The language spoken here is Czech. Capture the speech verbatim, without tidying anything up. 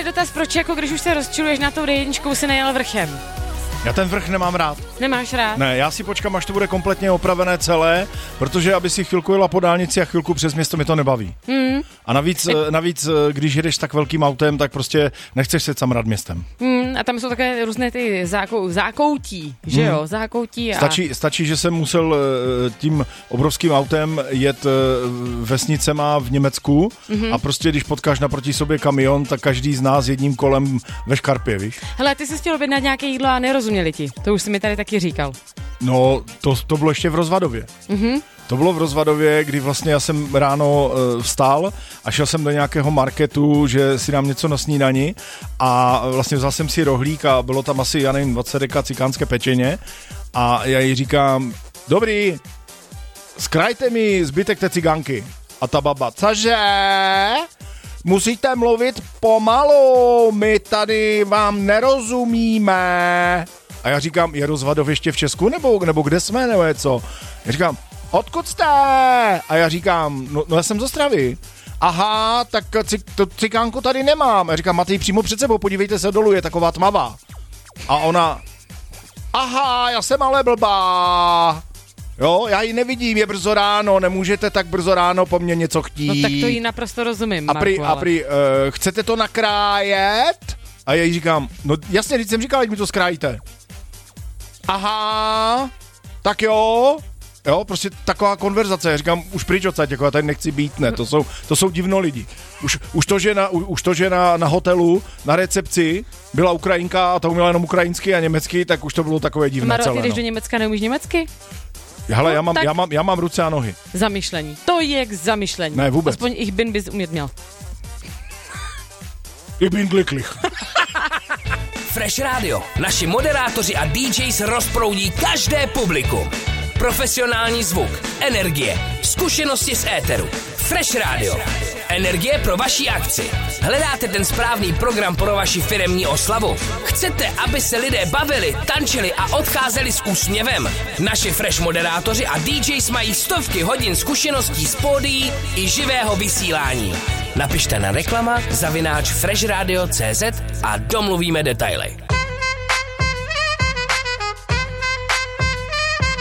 dotaz, proč jako když už se rozčiluješ na tou D jedna, si nejel vrchem? Já ten vrch nemám rád. Nemáš rád? Ne, já si počkám, až to bude kompletně opravené celé, protože aby si chvilku jela po dálnici a chvilku přes město, mi to nebaví. Mm. A navíc, My... navíc, když jedeš tak velkým autem, tak prostě nechceš se samrat městem. Mm, a tam jsou také různé ty zákou, zákoutí, že jo, mm. zákoutí. A... Stačí, stačí, že jsem musel tím obrovským autem jet vesnicema v Německu mm-hmm. a prostě když potkáš naproti sobě kamion, tak každý z nás jedním kolem ve škarpě, víš? Hele, ty jsi chtěl objednat nějaké jídlo a nerozuměli ti. To už jsi mi tady taky říkal. No, to, to bylo ještě v Rozvadově. Mhm. To bylo v Rozvadově, kdy vlastně já jsem ráno e, vstal a šel jsem do nějakého marketu, že si dám něco na snídani a vlastně vzal jsem si rohlík a bylo tam asi, já nevím, dvacet deka cikánské pečeně a já jí říkám, dobrý, zkrajte mi zbytek té cigánky. A ta baba, cože? Musíte mluvit pomalu, my tady vám nerozumíme. A já říkám, je Rozvadov ještě v Česku, nebo, nebo kde jsme, nebo je co? Já říkám, odkud jste? A já říkám, no, no já jsem z Ostravy. Aha, tak cik, to cikánku tady nemám. A já říkám, máte ji přímo před sebou, podívejte se dolů, je taková tmavá. A ona, aha, já jsem ale blbá. Jo, já ji nevidím, je brzo ráno, nemůžete tak brzo ráno po mně něco chtít. No tak to jí naprosto rozumím, A prý, Marku, a prý uh, chcete to nakrájet? A já jí říkám, no jasně, když jsem říkal, ať mi to skrájíte. Aha, tak jo, jo, prostě taková konverzace, já říkám, už pryč odsaď, jako já tady nechci být, ne, to jsou, to jsou divno lidi. Už, už to, že, na, už to, že na, na hotelu, na recepci byla Ukrajinka a ta uměla jenom ukrajinsky a německy, tak už to bylo takové divné Maro, celé. ty jdeš no. do Německa, neumíš německy? Hele, no, já, mám, tak... já, mám, já mám ruce a nohy. Zamyšlení, to je k zamyšlení. Ne, vůbec. Aspoň ich bin bys umět měl. Ich bin glücklich. Fresh Radio. Naši moderátoři a dý džejs rozproudí každé publikum. Profesionální zvuk, energie, zkušenosti z éteru. Fresh Radio. Energie pro vaši akci. Hledáte ten správný program pro vaši firemní oslavu? Chcete, aby se lidé bavili, tančili a odcházeli s úsměvem? Naši Fresh moderátoři a dý džejs mají stovky hodin zkušeností z pódií i živého vysílání. Napište na reklama zavináč freshradio tečka cé zet a domluvíme detaily.